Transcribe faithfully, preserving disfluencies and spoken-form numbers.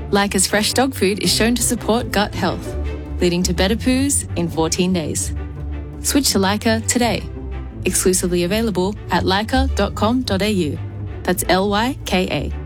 Lyca's fresh dog food is shown to support gut health, leading to better poos in fourteen days. Switch to Lyca today. Exclusively available at lyca dot com dot a u. That's L Y K A.